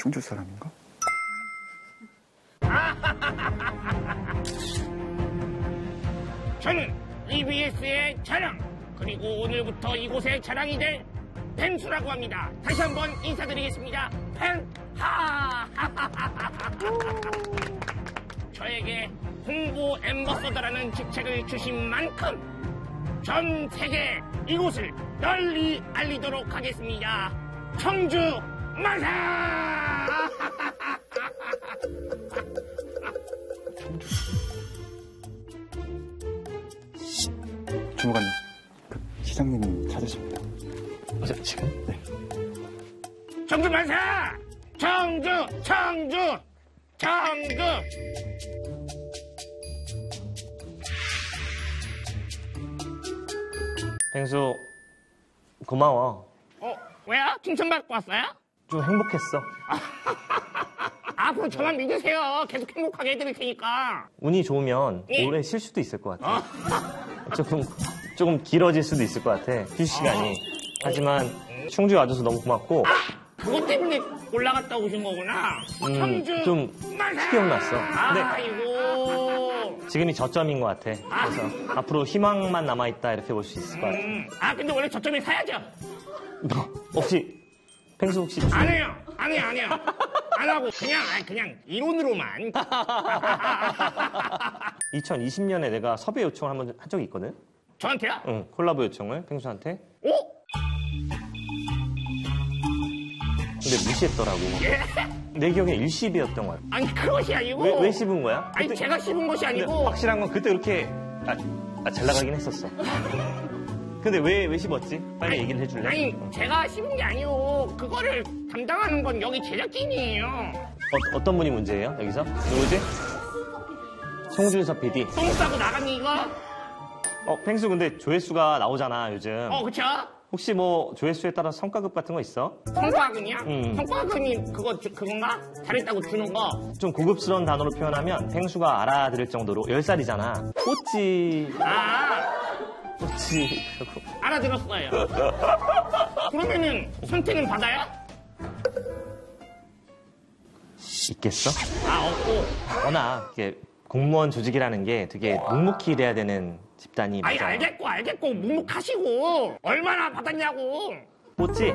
충주 사람인가? 저는 EBS의 자랑, 그리고 오늘부터 이곳의 자랑이 될 펭수라고 합니다. 다시 한번 인사드리겠습니다. 저에게 홍보 앰버서더라는 직책을 주신 만큼 전 세계 이곳을 널리 알리도록 하겠습니다. 청주 만사! 주무관님, 그 시장님이 찾으십니다. 지금? 네. 청주 만사! 청주! 청주! 청주! 펭수 고마워. 왜요? 칭찬받고 왔어요? 좀 행복했어. 앞으로 저만 믿으세요. 계속 행복하게 해드릴 테니까. 운이 좋으면 예. 오래 쉴 수도 있을 것 같아. 조금 길어질 수도 있을 것 같아. 휴식 시간이. 하지만 충주에 와줘서 너무 고맙고. 그것 때문에 올라갔다 오신 거구나. 청주 좀 만사! 기억났어. 근데 아이고. 지금이 저점인 것 같아. 그래서 앞으로 희망만 남아있다 이렇게 볼 수 있을 것 같아. 근데 원래 저점에 사야죠. 너 혹시 펭수 혹시 안 해요. 안 해요. 안 하고 그냥 이론으로만. 2020년에 내가 섭외 요청을 한번 한 적이 있거든? 저한테요? 응, 콜라보 요청을 펭수한테. 오? 근데 무시했더라고. 내 기억에 일시비였던 거야. 아니 그것이 아니고. 왜 씹은 거야? 아니 제가 씹은 것이 근데 아니고. 확실한 건 그때 그렇게 잘 나가긴 했었어. 근데 왜 씹었지? 빨리 얘기를 해줄래? 아니 제가 씹은 게 아니고 그거를 담당하는 건 여기 제작진이에요. 어떤 분이 문제예요? 여기서? 누구지? 송준섭 PD. 똥 싸고 나갔니 이거? 펭수 근데 조회수가 나오잖아 요즘. 그쵸? 혹시 뭐 조회수에 따라 성과급 같은 거 있어? 성과금이야? 성과금이 그건가? 잘했다고 주는 거? 좀 고급스러운 단어로 표현하면 펭수가 알아들을 정도로 10살이잖아. 꼬치. 꼬치. 알아들었어요. 그러면은 선택은 받아요? 있겠어? 없고. 워낙 이게 공무원 조직이라는 게 되게 묵묵히 일해야 되는 집단이 아니 맞아요. 알겠고 묵묵하시고 얼마나 받았냐고. 꼬치.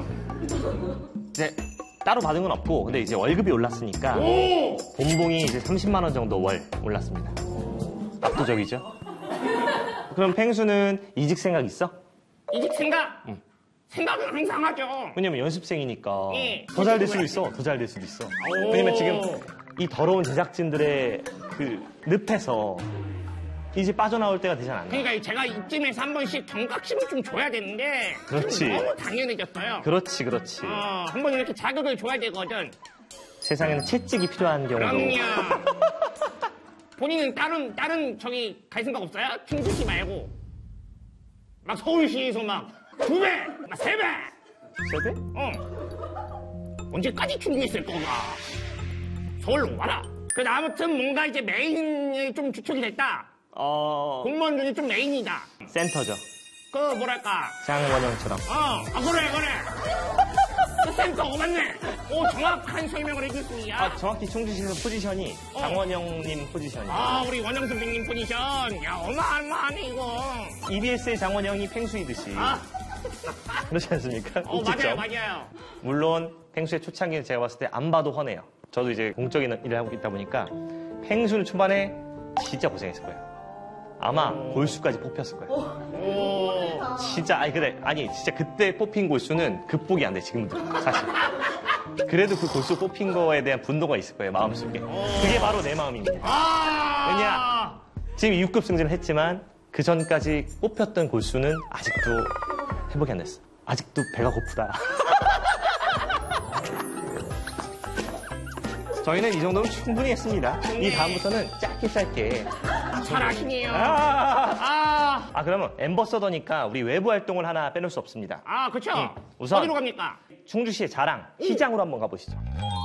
이제 따로 받은 건 없고 근데 이제 월급이 올랐으니까 오! 본봉이 이제 30만 원 정도 월 올랐습니다. 압도적이죠? 그럼 펭수는 이직 생각 있어? 이직 생각? 생각은 항상 하죠. 왜냐면 연습생이니까 예. 더 잘 될 수도 있어. 더 잘 될 수도 있어. 왜냐면 지금 이 더러운 제작진들의 그 늪에서 이제 빠져나올 때가 되지 않았나? 그러니까 제가 이쯤에서 한 번씩 경각심을 좀 줘야 되는데 그렇지. 너무 당연해졌어요. 그렇지. 한 번 이렇게 자극을 줘야 되거든. 세상에는 채찍이 필요한 경우도. 그럼요. 본인은 다른 저기 갈 생각 없어요? 충주시 말고 막 서울시에서 막 2배, 막 3배. 3배? 언제까지 충주에 있을 거가? 서울로 와라. 그래도 아무튼 뭔가 이제 메인이 좀 주축이 됐다. 공무원 중에 좀 메인이다. 센터죠. 그 뭐랄까. 장원영처럼. 그래. 그 센터가 맞네. 정확한 설명을 해줬습니다. 정확히 충주시에서 포지션이 장원영님 포지션이. 우리 원영 선생님 포지션. 야, 어마어마하네 이거. EBS의 장원영이 펭수이듯이. 그렇지 않습니까? 맞아요. 물론 펭수의 초창기는 제가 봤을 때 안 봐도 헌해요. 저도 이제 공적인 일을 하고 있다 보니까 펭수는 초반에 진짜 고생했을 거예요. 아마 골수까지 뽑혔을 거예요. 진짜 진짜 그때 뽑힌 골수는 극복이 안 돼 지금도 사실. 그래도 그 골수 뽑힌 거에 대한 분노가 있을 거예요 마음속에. 그게 바로 내 마음입니다. 왜냐 지금 6급 승진을 했지만 그 전까지 뽑혔던 골수는 아직도 회복이 안 됐어. 아직도 배가 고프다. 저희는 이 정도면 충분히 했습니다. 이 다음부터는 짧게. 잘하시네요. 그러면 엠버서더니까 우리 외부 활동을 하나 빼놓을 수 없습니다. 그렇죠. 우선 어디로 갑니까? 충주시의 자랑, 시장으로 한번 가보시죠.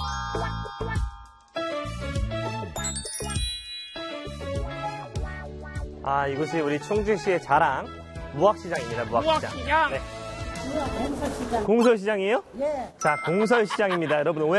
이곳이 우리 충주시의 자랑, 무학시장입니다. 무학시장. 무학시장? 네. 공설시장이에요? 네. 자, 공설시장입니다. 여러분